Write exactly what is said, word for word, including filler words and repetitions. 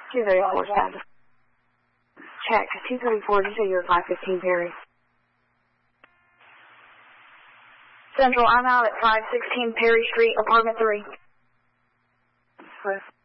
two thirty-four, seven. Check, two thirty-four, you say you're five fifteen Perry. Central, I'm out at five sixteen Perry Street, apartment three. Swift.